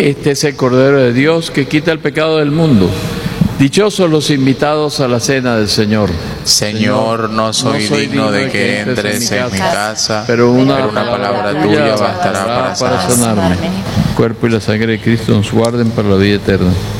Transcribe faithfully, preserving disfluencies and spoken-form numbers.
este es el Cordero de Dios que quita el pecado del mundo. Dichosos los invitados a la cena del Señor. Señor, no soy, no soy digno de que entres en mi casa, pero una, pero una palabra tuya bastará para, para sanarme. El cuerpo y la sangre de Cristo nos guarden para la vida eterna.